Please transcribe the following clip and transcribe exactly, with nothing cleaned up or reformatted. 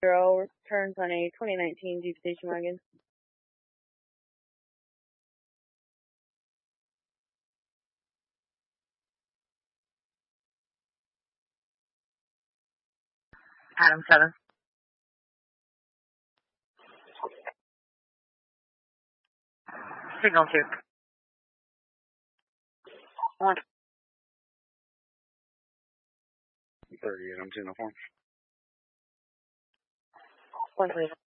zero turns on a twenty nineteen Jeep station wagon. Adam seven. Signal two. One. thirty-eight, I'm uniform. One, please.